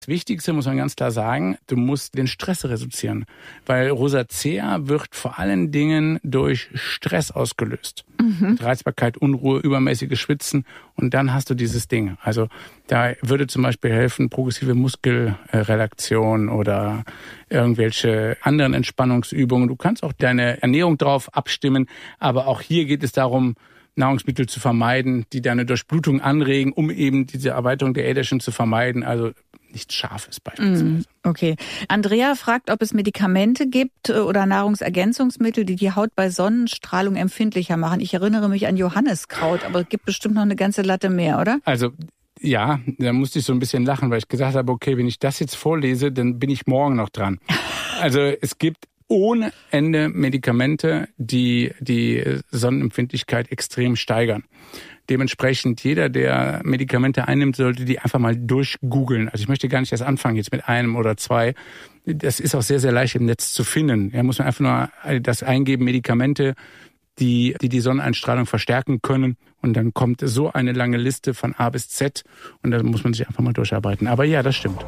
Das Wichtigste muss man ganz klar sagen, du musst den Stress reduzieren, weil Rosacea wird vor allen Dingen durch Stress ausgelöst. Reizbarkeit, Unruhe, übermäßiges Schwitzen und dann hast du dieses Ding. Also da würde zum Beispiel helfen progressive Muskelrelaxation oder irgendwelche anderen Entspannungsübungen. Du kannst auch deine Ernährung drauf abstimmen, aber auch hier geht es darum, Nahrungsmittel zu vermeiden, die deine Durchblutung anregen, um eben diese Erweiterung der Äderchen zu vermeiden. Also nichts Scharfes beispielsweise. Okay. Andrea fragt, ob es Medikamente gibt oder Nahrungsergänzungsmittel, die die Haut bei Sonnenstrahlung empfindlicher machen. Ich erinnere mich an Johanniskraut, aber es gibt bestimmt noch eine ganze Latte mehr, oder? Also ja, da musste ich so ein bisschen lachen, weil ich gesagt habe, okay, wenn ich das jetzt vorlese, dann bin ich morgen noch dran. Also es gibt ohne Ende Medikamente, die die Sonnenempfindlichkeit extrem steigern. Dementsprechend jeder, der Medikamente einnimmt, sollte die einfach mal durchgoogeln. Also ich möchte gar nicht erst anfangen jetzt mit einem oder zwei. Das ist auch sehr, sehr leicht im Netz zu finden. Ja, muss man einfach nur das eingeben, Medikamente, die Sonneneinstrahlung verstärken können. Und dann kommt so eine lange Liste von A bis Z. Und da muss man sich einfach mal durcharbeiten. Aber ja, das stimmt.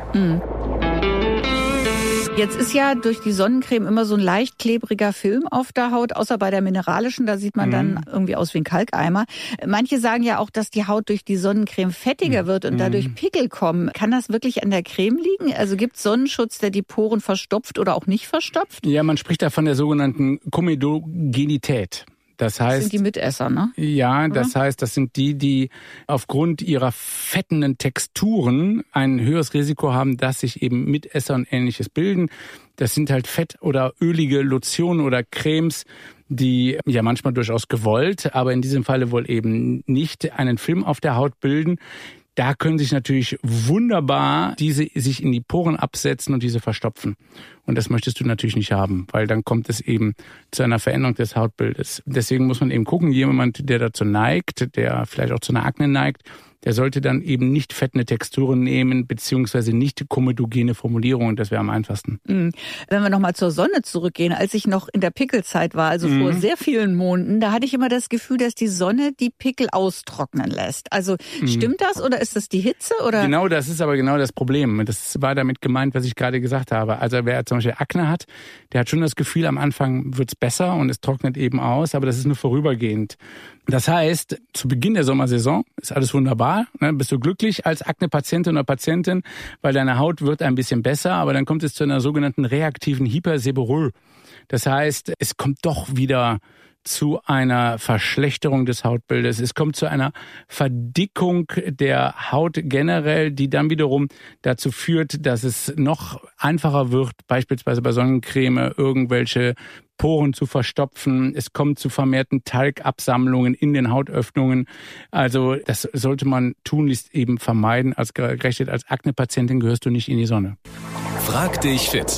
Jetzt ist ja durch die Sonnencreme immer so ein leicht klebriger Film auf der Haut, außer bei der mineralischen, da sieht man dann irgendwie aus wie ein Kalkeimer. Manche sagen ja auch, dass die Haut durch die Sonnencreme fettiger wird und dadurch Pickel kommen. Kann das wirklich an der Creme liegen? Also gibt es Sonnenschutz, der die Poren verstopft oder auch nicht verstopft? Ja, man spricht da von der sogenannten Komedogenität. Das heißt, sind die Mitesser, ne? Ja, das heißt, das sind die aufgrund ihrer fettenden Texturen ein höheres Risiko haben, dass sich eben Mitesser und Ähnliches bilden. Das sind halt fett- oder ölige Lotionen oder Cremes, die ja manchmal durchaus gewollt, aber in diesem Falle wohl eben nicht einen Film auf der Haut bilden. Da können sich natürlich wunderbar diese sich in die Poren absetzen und diese verstopfen. Und das möchtest du natürlich nicht haben, weil dann kommt es eben zu einer Veränderung des Hautbildes. Deswegen muss man eben gucken, jemand, der dazu neigt, der vielleicht auch zu einer Akne neigt, der sollte dann eben nicht fettende Texturen nehmen, beziehungsweise nicht komedogene Formulierungen. Das wäre am einfachsten. Wenn wir nochmal zur Sonne zurückgehen, als ich noch in der Pickelzeit war, also vor sehr vielen Monaten, da hatte ich immer das Gefühl, dass die Sonne die Pickel austrocknen lässt. Also stimmt das oder ist das die Hitze? Oder? Genau, das ist aber genau das Problem. Das war damit gemeint, was ich gerade gesagt habe. Also wer zum Beispiel Akne hat, der hat schon das Gefühl, am Anfang wird's besser und es trocknet eben aus, aber das ist nur vorübergehend. Das heißt, zu Beginn der Sommersaison ist alles wunderbar, ne? Bist du glücklich als Akne-Patientin oder Patientin, weil deine Haut wird ein bisschen besser, aber dann kommt es zu einer sogenannten reaktiven Hyperseborrhoe. Das heißt, es kommt doch wieder zu einer Verschlechterung des Hautbildes. Es kommt zu einer Verdickung der Haut generell, die dann wiederum dazu führt, dass es noch einfacher wird, beispielsweise bei Sonnencreme irgendwelche Poren zu verstopfen. Es kommt zu vermehrten Talgabsammlungen in den Hautöffnungen. Also das sollte man tunlichst eben vermeiden. Als gerechnet als Akne-Patientin gehörst du nicht in die Sonne. Frag dich fit.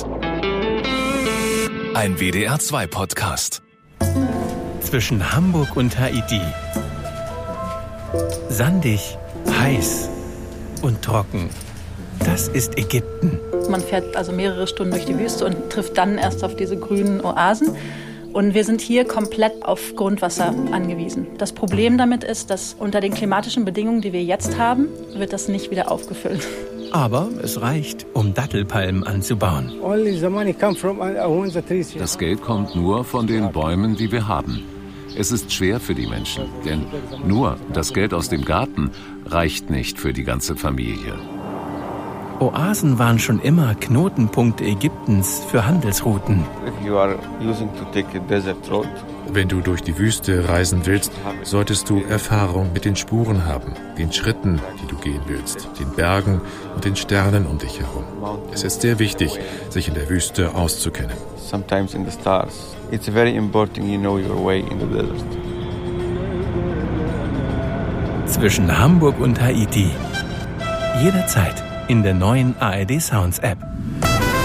Ein WDR2-Podcast. Zwischen Hamburg und Haiti. Sandig, heiß und trocken. Das ist Ägypten. Man fährt also mehrere Stunden durch die Wüste und trifft dann erst auf diese grünen Oasen. Und wir sind hier komplett auf Grundwasser angewiesen. Das Problem damit ist, dass unter den klimatischen Bedingungen, die wir jetzt haben, wird das nicht wieder aufgefüllt. Aber es reicht, um Dattelpalmen anzubauen. Das Geld kommt nur von den Bäumen, die wir haben. Es ist schwer für die Menschen, denn nur das Geld aus dem Garten reicht nicht für die ganze Familie. Oasen waren schon immer Knotenpunkte Ägyptens für Handelsrouten. Wenn du durch die Wüste reisen willst, solltest du Erfahrung mit den Spuren haben, den Schritten, die du gehen willst, den Bergen und den Sternen um dich herum. Es ist sehr wichtig, sich in der Wüste auszukennen. It's very important you know your way in the desert. Zwischen Hamburg und Haiti. Jederzeit in der neuen ARD Sounds App.